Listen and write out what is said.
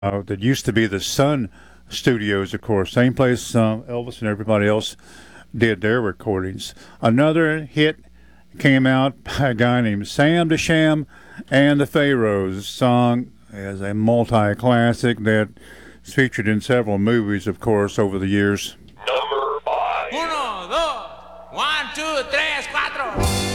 that used to be the Sun Studios, of course, same place Elvis and everybody else did their recordings. Another hit came out by a guy named Sam DeSham and the Pharaohs. Song is a multi-classic that's featured in several movies, of course, over the years. Number 5. Uno, dos, 1, 2, 3, 4.